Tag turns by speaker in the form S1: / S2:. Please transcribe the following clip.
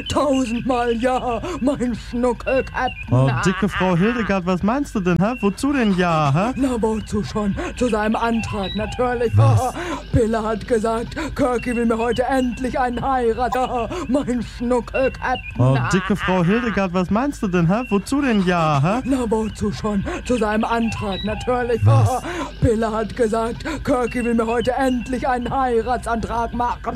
S1: tausendmal ja, mein Schnuckel-Captain.
S2: Oh, dicke Frau Hildegard, was meinst du denn, hä? Wozu denn ja, hä?
S1: Na, wozu schon? Zu seinem Antrag natürlich.
S2: Was?
S1: Billa hat gesagt, Kirky will mir heute endlich einen heiraten. Mein Schnuckel-Captain.
S2: Oh, dicke Frau Hildegard, was meinst du denn, hä? Wozu denn ja, hä?
S1: Na, wozu schon? Zu seinem Antrag natürlich.
S2: Was?
S1: Billa hat gesagt, Kirky will mir heute endlich einen Heiratsantrag machen.